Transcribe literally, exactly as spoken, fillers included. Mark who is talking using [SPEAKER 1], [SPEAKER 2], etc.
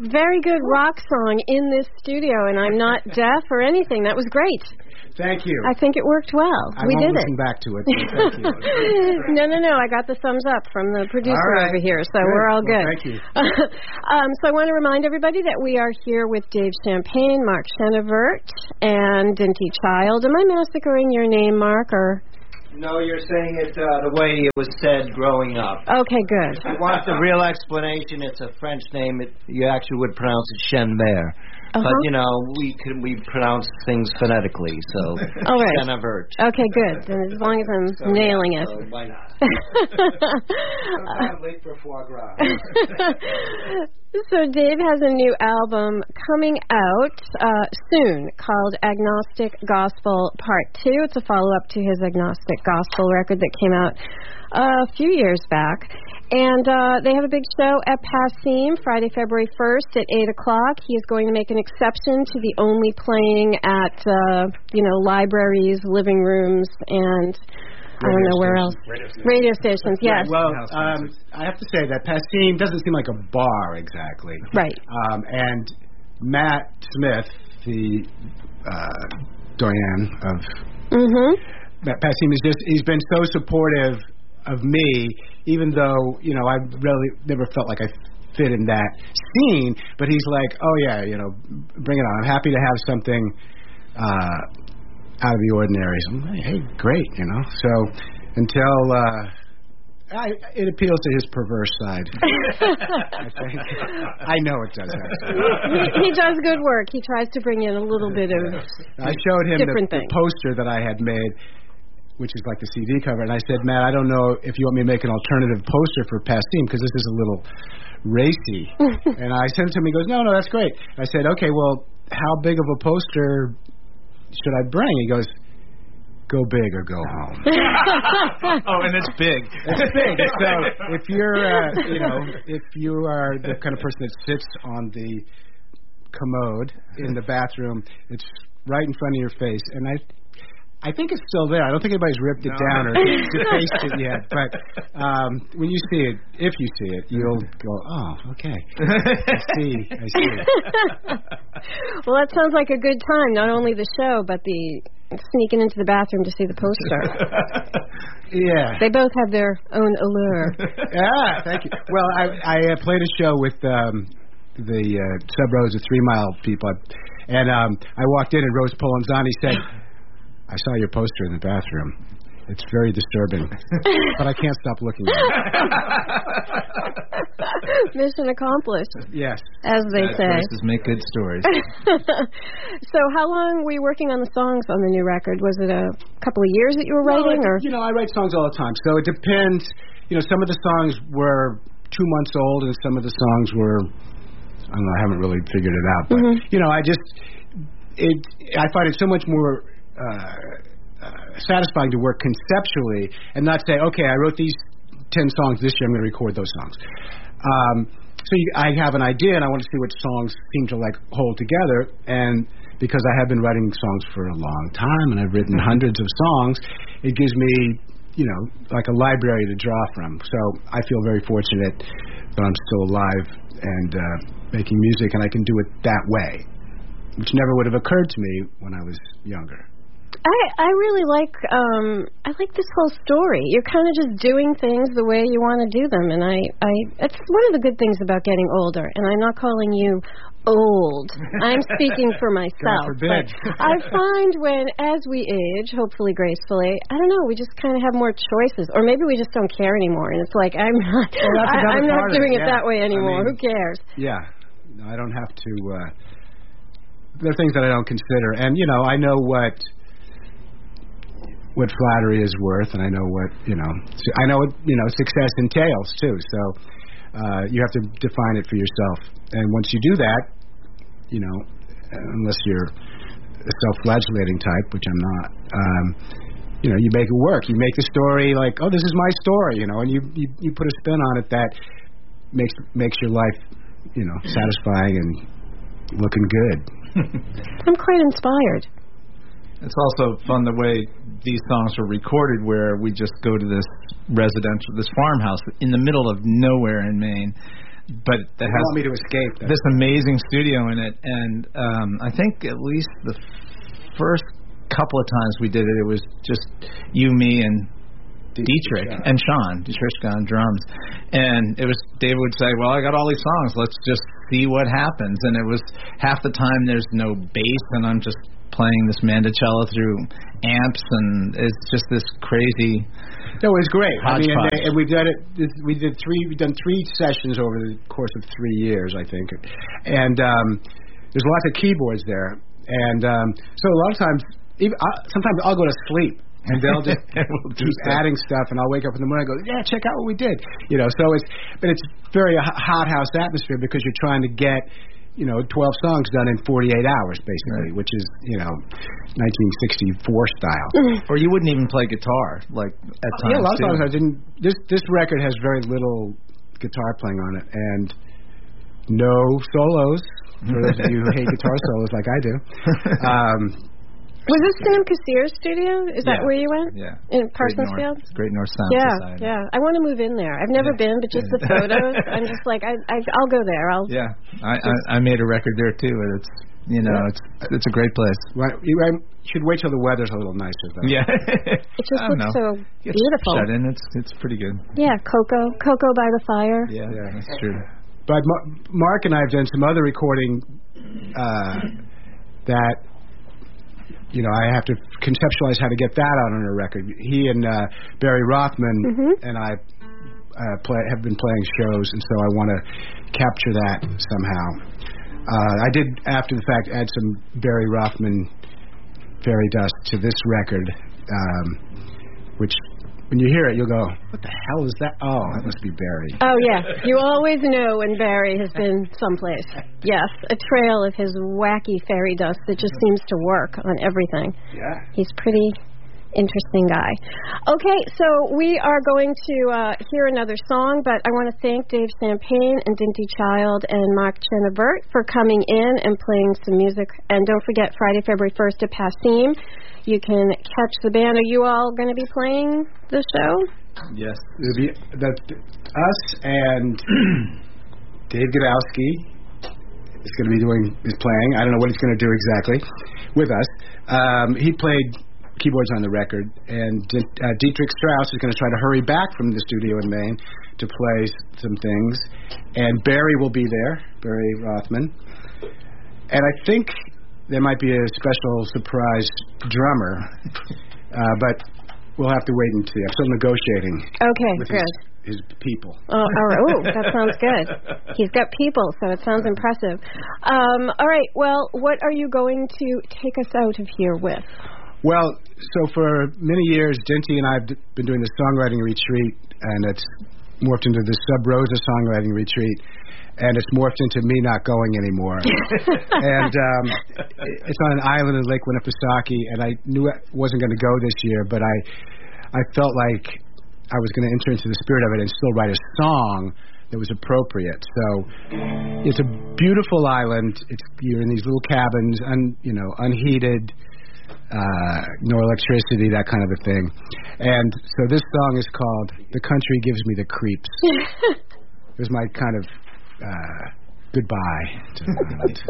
[SPEAKER 1] very good rock song in this studio, and I'm not deaf or anything. That was great.
[SPEAKER 2] Thank you.
[SPEAKER 1] I think it worked well.
[SPEAKER 2] I
[SPEAKER 1] we
[SPEAKER 2] won't
[SPEAKER 1] did
[SPEAKER 2] listen
[SPEAKER 1] it.
[SPEAKER 2] back to it. Thank you.
[SPEAKER 1] no, no, no. I got the thumbs up from the producer
[SPEAKER 2] all right.
[SPEAKER 1] over here, so
[SPEAKER 2] good.
[SPEAKER 1] we're all
[SPEAKER 2] well,
[SPEAKER 1] good.
[SPEAKER 2] Thank you.
[SPEAKER 1] um, so I want to remind everybody that we are here with Dave Champagne, Mark Chenevert, and Dinty Child. Am I massacring your name, Mark, or...
[SPEAKER 3] No, you're saying it uh, the way it was said growing up.
[SPEAKER 1] Okay, good.
[SPEAKER 3] If you want the real explanation, it's a French name. It, you actually would pronounce it Chenevert.
[SPEAKER 1] Uh-huh.
[SPEAKER 3] But, you know, we can we pronounce things phonetically, so
[SPEAKER 1] all right.
[SPEAKER 3] Chenevert.
[SPEAKER 1] Okay, good. And as long as I'm
[SPEAKER 3] so,
[SPEAKER 1] nailing
[SPEAKER 3] yeah,
[SPEAKER 1] it.
[SPEAKER 3] So why not?
[SPEAKER 2] I'm late for foie gras.
[SPEAKER 1] So Dave has a new album coming out uh, soon called Agnostic Gospel Part two. It's a follow-up to his Agnostic Gospel record that came out uh, a few years back. And uh, they have a big show at Passim Friday, February first at eight o'clock. He is going to make an exception to the only playing at, uh, you know, libraries, living rooms, and... I don't know where else.
[SPEAKER 2] Radio stations,
[SPEAKER 1] Radio stations yes.
[SPEAKER 2] Well, um, I have to say that Passim doesn't seem like a bar exactly.
[SPEAKER 1] Right.
[SPEAKER 2] Um, and Matt Smith, the uh, doyen of
[SPEAKER 1] mm-hmm.
[SPEAKER 2] Passim, is just he's been so supportive of me, even though you know I really never felt like I fit in that scene. But he's like, oh yeah, you know, bring it on. I'm happy to have something. Uh, out of the ordinary. So, hey, great, you know. So until uh, I, it appeals to his perverse side. I think. I know it does.
[SPEAKER 1] He, he does good work. He tries to bring in a little bit of
[SPEAKER 2] I showed him the, the
[SPEAKER 1] things.
[SPEAKER 2] poster that I had made, which is like the C D cover, and I said, Matt, I don't know if you want me to make an alternative poster for Passim because this is a little racy. And I sent it to him. He goes, no, no, that's great. I said, okay, well, how big of a poster should I bring? He goes, go big or go home.
[SPEAKER 4] Oh, and it's big.
[SPEAKER 2] It's big. So if you're, uh, you know, if you are the kind of person that sits on the commode in the bathroom, it's right in front of your face. And I I think it's still there. I don't think anybody's ripped it
[SPEAKER 4] no.
[SPEAKER 2] down or defaced it yet. But um, when you see it, if you see it, you'll go, oh, okay. I see. I see it.
[SPEAKER 1] Well, that sounds like a good time. Not only the show, but the sneaking into the bathroom to see the poster.
[SPEAKER 2] Yeah.
[SPEAKER 1] They both have their own allure.
[SPEAKER 2] Yeah, thank you. Well, I, I uh, played a show with um, the uh, Sub Rose, the Three Mile people. And um, I walked in and Rose Polenzani said, I saw your poster in the bathroom. It's very disturbing, but I can't stop looking at it.
[SPEAKER 1] Mission accomplished.
[SPEAKER 2] Yes.
[SPEAKER 1] As they
[SPEAKER 4] Bad
[SPEAKER 1] say.
[SPEAKER 4] Choices make good stories.
[SPEAKER 1] So how long were you working on the songs on the new record? Was it a couple of years that you were writing?
[SPEAKER 2] No,
[SPEAKER 1] or
[SPEAKER 2] you know, I write songs all the time, so it depends. You know, some of the songs were two months old, and some of the songs were, I don't know, I haven't really figured it out. But,
[SPEAKER 1] mm-hmm.
[SPEAKER 2] you know, I just, it, I find it so much more Uh, uh, satisfying to work conceptually and not say, okay, I wrote these ten songs this year, I'm going to record those songs. Um, so you, I have an idea and I want to see what songs seem to like hold together, and because I have been writing songs for a long time and I've written hundreds of songs, it gives me, you know, like a library to draw from. So I feel very fortunate that I'm still alive and uh, making music, and I can do it that way, which never would have occurred to me when I was younger.
[SPEAKER 1] I, I really like um I like this whole story. You're kind of just doing things the way you want to do them, and I, I it's one of the good things about getting older. And I'm not calling you old. I'm speaking for myself.
[SPEAKER 2] God forbid.
[SPEAKER 1] But I find when, as we age, hopefully gracefully, I don't know, we just kind of have more choices, or maybe we just don't care anymore. And it's like I'm not
[SPEAKER 2] well, that's
[SPEAKER 1] I, I'm not doing it,
[SPEAKER 2] it yeah.
[SPEAKER 1] that way anymore.
[SPEAKER 2] I mean,
[SPEAKER 1] who cares?
[SPEAKER 2] Yeah, no, I don't have to. Uh, there are things that I don't consider, and you know, I know what. what flattery is worth, and I know what, you know, I know what, you know, success entails, too. So uh, you have to define it for yourself. And once you do that, you know, unless you're a self-flagellating type, which I'm not, um, you know, you make it work. You make the story like, oh, this is my story, you know, and you, you, you put a spin on it that makes makes your life, you know, satisfying and looking good.
[SPEAKER 1] I'm quite inspired.
[SPEAKER 4] It's also fun the way these songs were recorded, where we just go to this residential, this farmhouse in the middle of nowhere in Maine, but that has
[SPEAKER 2] want me to escape that.
[SPEAKER 4] this amazing studio in it. And um, I think at least the first couple of times we did it, it was just you, me, and Dietrich Sean. and Sean, Dietrich on drums. And it was, David would say, well, I got all these songs, let's just see what happens. And it was half the time there's no bass, and I'm just playing this mandocello through amps, and it's just this crazy.
[SPEAKER 2] No, it was great. I mean, and,
[SPEAKER 4] hodgepodge.
[SPEAKER 2] and we did it. We did three. We've done three sessions over the course of three years, I think. And um, there's lots of keyboards there, and um, so a lot of times, even I, sometimes I'll go to sleep, and they'll just
[SPEAKER 4] We'll do
[SPEAKER 2] keep
[SPEAKER 4] stuff.
[SPEAKER 2] adding stuff, and I'll wake up in the morning and go, yeah, check out what we did. You know, so it's but it's very a hot house atmosphere because you're trying to get, you know, twelve songs done in forty-eight hours, basically,
[SPEAKER 4] Right.
[SPEAKER 2] which is, you know, nineteen sixty-four style.
[SPEAKER 4] Or you wouldn't even play guitar, like at times.
[SPEAKER 2] Yeah, a lot of
[SPEAKER 4] too.
[SPEAKER 2] times I didn't. This this record has very little guitar playing on it, and no solos. For those of you who hate guitar solos like I do. Um,
[SPEAKER 1] Was this Sam Kassir's studio? Is that
[SPEAKER 4] Yeah.
[SPEAKER 1] where you went?
[SPEAKER 4] Yeah.
[SPEAKER 1] In
[SPEAKER 4] Great North,
[SPEAKER 1] Parsonsfield?
[SPEAKER 4] Great North Sound
[SPEAKER 1] Yeah,
[SPEAKER 4] Society.
[SPEAKER 1] yeah. I want to move in there. I've never
[SPEAKER 4] Yeah.
[SPEAKER 1] been, but just the photos. I'm just like, I, I, I'll go there. I'll.
[SPEAKER 4] Yeah, I, I I made a record there too. And it's you know
[SPEAKER 2] Yeah.
[SPEAKER 4] it's it's a great place.
[SPEAKER 2] right, you I should wait till the weather's a little nicer, though.
[SPEAKER 4] Yeah,
[SPEAKER 1] It just
[SPEAKER 4] I don't
[SPEAKER 1] looks
[SPEAKER 4] know.
[SPEAKER 1] so
[SPEAKER 4] It's
[SPEAKER 1] beautiful.
[SPEAKER 4] Shut in, it's it's pretty good.
[SPEAKER 1] Yeah, cocoa, cocoa by the fire.
[SPEAKER 4] Yeah,
[SPEAKER 2] Yeah.
[SPEAKER 4] that's true.
[SPEAKER 2] But Ma- Mark and I have done some other recording uh, that, you know, I have to conceptualize how to get that out on a record. He and uh, Barry Rothman
[SPEAKER 1] Mhm.
[SPEAKER 2] and I uh, play, have been playing shows, and so I want to capture that somehow. Uh, I did, after the fact, add some Barry Rothman Fairy Dust to this record, um, which, when you hear it, you'll go, what the hell is that? Oh, that must be Barry.
[SPEAKER 1] Oh, yeah. You always know when Barry has been someplace. Yes, a trail of his wacky fairy dust that just seems to work on everything.
[SPEAKER 2] Yeah.
[SPEAKER 1] He's pretty interesting guy. Okay, so we are going to uh, hear another song, but I want to thank Dave Champagne and Dinty Child and Mark Chenevert for coming in and playing some music. And don't forget, Friday, February first at Passim, you can catch the band. Are you all going to be playing the show?
[SPEAKER 4] Yes.
[SPEAKER 2] It'll be that us and Dave Godowski is going to be doing is playing. I don't know what he's going to do exactly with us. Um, he played keyboards on the record, and uh, Dietrich Strauss is going to try to hurry back from the studio in Maine to play some things, and Barry will be there, Barry Rothman, and I think there might be a special surprise drummer, uh, but we'll have to wait and see. I'm still negotiating
[SPEAKER 1] Okay,
[SPEAKER 2] with
[SPEAKER 1] good.
[SPEAKER 2] his, his people.
[SPEAKER 1] Oh, all right. Ooh, that sounds good. He's got people, so it sounds impressive. Um, all right, well, what are you going to take us out of here with?
[SPEAKER 2] Well, so for many years, Dinty and I have d- been doing the songwriting retreat, and it's morphed into the Sub Rosa songwriting retreat, and it's morphed into me not going anymore. and um, it's on an island in Lake Winnipesaukee, and I knew I wasn't going to go this year, but I, I felt like I was going to enter into the spirit of it and still write a song that was appropriate. So it's a beautiful island. It's you're in these little cabins, un, you know, unheated. Uh, no electricity, that kind of a thing. And so this song is called The Country Gives Me the Creeps. It was my kind of uh, goodbye to the island.